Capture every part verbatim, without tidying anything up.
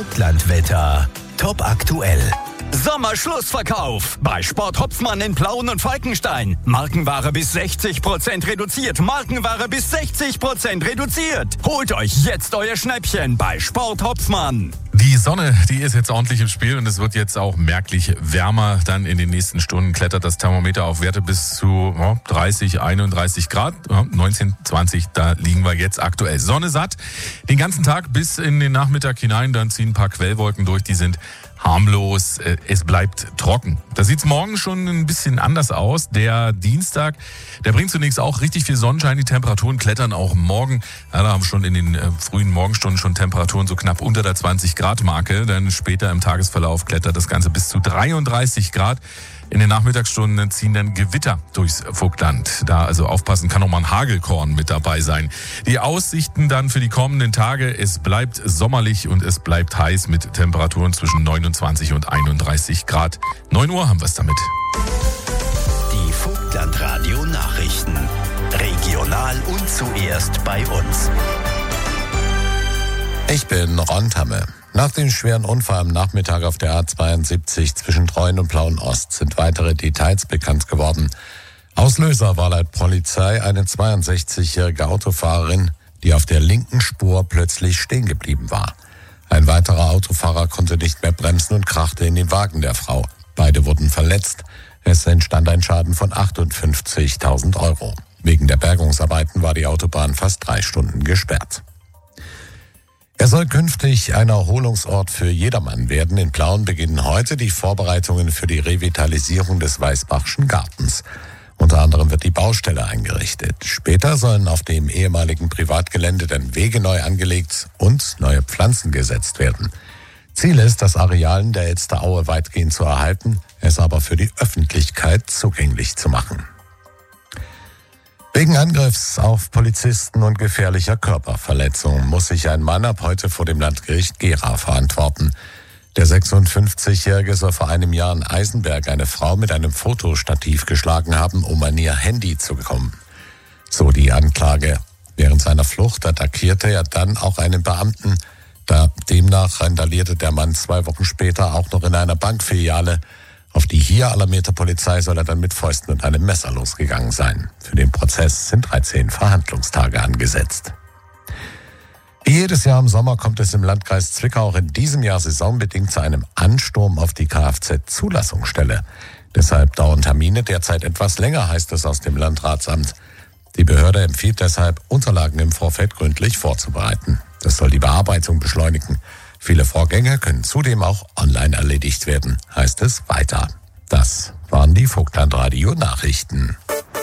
Vogtlandwetter. Top aktuell. Sommerschlussverkauf bei Sport Hopfmann in Plauen und Falkenstein. Markenware bis sechzig Prozent reduziert. Markenware bis sechzig Prozent reduziert. Holt euch jetzt euer Schnäppchen bei Sport Hopfmann. Die Sonne, die ist jetzt ordentlich im Spiel und es wird jetzt auch merklich wärmer. Dann in den nächsten Stunden klettert das Thermometer auf Werte bis zu oh, dreißig, einunddreißig Grad. Oh, neunzehn, zwanzig, da liegen wir jetzt aktuell. Sonne satt. Den ganzen Tag bis in den Nachmittag hinein. Dann ziehen ein paar Quellwolken durch, die sind harmlos, es bleibt trocken. Da sieht's morgen schon ein bisschen anders aus. Der Dienstag, der bringt zunächst auch richtig viel Sonnenschein. Die Temperaturen klettern auch morgen. Ja, da haben wir schon in den äh, frühen Morgenstunden schon Temperaturen so knapp unter der zwanzig Grad Marke. Dann später im Tagesverlauf klettert das Ganze bis zu dreiunddreißig Grad. In den Nachmittagsstunden ziehen dann Gewitter durchs Vogtland. Da also aufpassen, kann auch mal ein Hagelkorn mit dabei sein. Die Aussichten dann für die kommenden Tage: Es bleibt sommerlich und es bleibt heiß mit Temperaturen zwischen neunundzwanzig und einunddreißig Grad. neun Uhr haben wir es damit. Die Vogtlandradio Nachrichten. Regional und zuerst bei uns. Ich bin Ron Tamme. Nach dem schweren Unfall am Nachmittag auf der A zweiundsiebzig zwischen Treuen und Plauen-Ost sind weitere Details bekannt geworden. Auslöser war laut Polizei eine zweiundsechzigjährige Autofahrerin, die auf der linken Spur plötzlich stehen geblieben war. Ein weiterer Autofahrer konnte nicht mehr bremsen und krachte in den Wagen der Frau. Beide wurden verletzt. Es entstand ein Schaden von achtundfünfzigtausend Euro. Wegen der Bergungsarbeiten war die Autobahn fast drei Stunden gesperrt. Er soll künftig ein Erholungsort für jedermann werden. In Plauen beginnen heute die Vorbereitungen für die Revitalisierung des Weißbachschen Gartens. Unter anderem wird die Baustelle eingerichtet. Später sollen auf dem ehemaligen Privatgelände dann Wege neu angelegt und neue Pflanzen gesetzt werden. Ziel ist, das Areal in der Elsteraue weitgehend zu erhalten, es aber für die Öffentlichkeit zugänglich zu machen. Wegen Angriffs auf Polizisten und gefährlicher Körperverletzung muss sich ein Mann ab heute vor dem Landgericht Gera verantworten. Der sechsundfünfzigjährige soll vor einem Jahr in Eisenberg eine Frau mit einem Fotostativ geschlagen haben, um an ihr Handy zu kommen. So die Anklage. Während seiner Flucht attackierte er dann auch einen Beamten. Da demnach randalierte der Mann zwei Wochen später auch noch in einer Bankfiliale. Auf die hier alarmierte Polizei soll er dann mit Fäusten und einem Messer losgegangen sein. Für den Prozess sind dreizehn Verhandlungstage angesetzt. Wie jedes Jahr im Sommer kommt es im Landkreis Zwickau auch in diesem Jahr saisonbedingt zu einem Ansturm auf die Kfz-Zulassungsstelle. Deshalb dauern Termine derzeit etwas länger, heißt es aus dem Landratsamt. Die Behörde empfiehlt deshalb, Unterlagen im Vorfeld gründlich vorzubereiten. Das soll die Bearbeitung beschleunigen. Viele Vorgänge können zudem auch online erledigt werden, heißt es weiter. Das waren die Vogtlandradio-Nachrichten.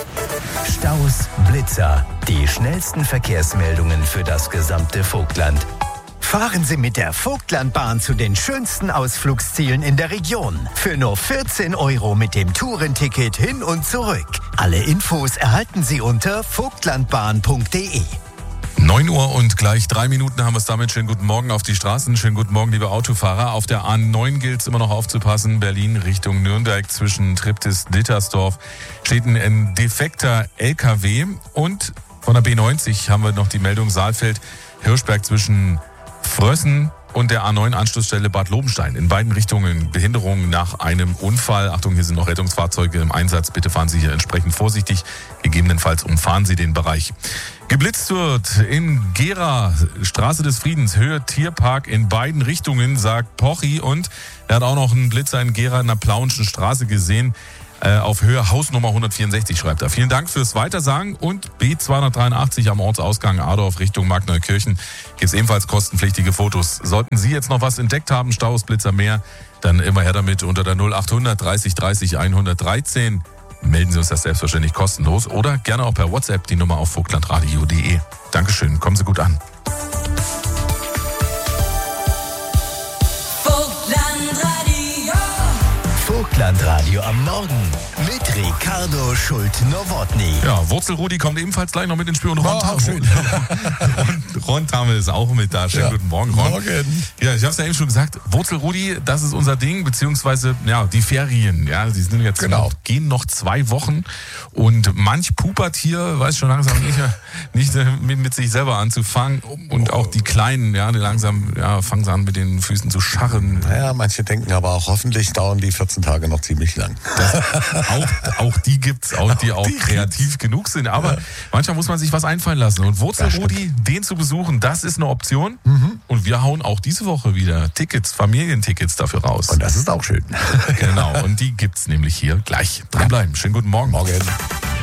Staus, Blitzer, die schnellsten Verkehrsmeldungen für das gesamte Vogtland. Fahren Sie mit der Vogtlandbahn zu den schönsten Ausflugszielen in der Region. Für nur vierzehn Euro mit dem Tourenticket hin und zurück. Alle Infos erhalten Sie unter vogtlandbahn punkt de. neun Uhr und gleich drei Minuten haben wir es damit. Schönen guten Morgen auf die Straßen. Schönen guten Morgen, liebe Autofahrer. Auf der A neun gilt es immer noch aufzupassen. Berlin Richtung Nürnberg zwischen Triptis-Dittersdorf steht ein defekter L K W. Und von der B neunzig haben wir noch die Meldung Saalfeld-Hirschberg zwischen Frössen und der A neun Anschlussstelle Bad Lobenstein. In beiden Richtungen Behinderungen nach einem Unfall. Achtung, hier sind noch Rettungsfahrzeuge im Einsatz. Bitte fahren Sie hier entsprechend vorsichtig. Gegebenenfalls umfahren Sie den Bereich. Geblitzt wird in Gera, Straße des Friedens, Höhe Tierpark in beiden Richtungen, sagt Pochi. Und er hat auch noch einen Blitzer in Gera in der Plauenschen Straße gesehen. Äh, auf Höhe Hausnummer hundertvierundsechzig schreibt er. Vielen Dank fürs Weitersagen. Und B zweihundertdreiundachtzig am Ortsausgang Adorf Richtung Markneukirchen gibt es ebenfalls kostenpflichtige Fotos. Sollten Sie jetzt noch was entdeckt haben, Staus, Blitzer, mehr, dann immer her damit unter der null achthundert dreißig dreißig hundertdreizehn. Melden Sie uns das selbstverständlich kostenlos oder gerne auch per WhatsApp die Nummer auf vogtlandradio punkt de. Dankeschön, kommen Sie gut an. Vogtlandradio. Vogtlandradio am Morgen. mit Ricardo Schult-Nowotny. Ja, Wurzel-Rudi kommt ebenfalls gleich noch mit ins Spiel und Ron, Oh, schön. Ron, Ron Tammel ist auch mit da. Schönen Ja. guten Morgen, Ron. Morgen. Ja, ich habe es ja eben schon gesagt, Wurzel-Rudi, das ist unser Ding, beziehungsweise ja, die Ferien, ja, die sind jetzt Genau. noch, gehen noch zwei Wochen und manch Pupert hier weiß schon langsam nicht, nicht äh, mit, mit sich selber anzufangen und auch die Kleinen, ja, die langsam ja, fangen sie an mit den Füßen zu scharren. Naja, manche denken aber auch, hoffentlich dauern die vierzehn Tage noch ziemlich lang. Auch, auch die gibt's, auch die auch die kreativ genug sind. Aber manchmal muss man sich was einfallen lassen. Und Wurzel-Rudi, den zu besuchen, das ist eine Option. Und wir hauen auch diese Woche wieder Tickets, Familientickets dafür raus. Und das ist auch schön. Genau. Und die gibt's nämlich hier gleich. Dranbleiben. Schönen guten Morgen. Morgen.